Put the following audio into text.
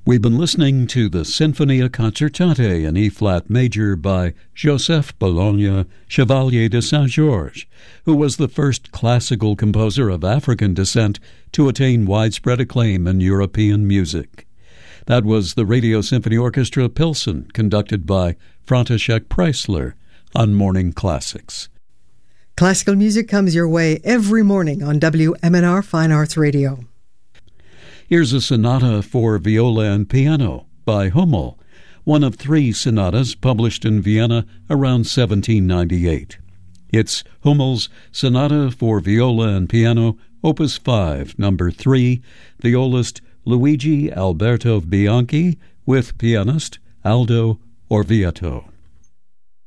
We've been listening to the Sinfonia Concertate in E-flat major by Joseph Bologna Chevalier de Saint-Georges, who was the first classical composer of African descent to attain widespread acclaim in European music. That was the Radio Symphony Orchestra Pilsen, conducted by František Preissler on Morning Classics. Classical music comes your way every morning on WMNR Fine Arts Radio. Here's a sonata for viola and piano by Hummel, one of 3 sonatas published in Vienna around 1798. It's Hummel's Sonata for Viola and Piano, Opus 5, number 3, violist Luigi Alberto Bianchi with pianist Aldo Orvieto.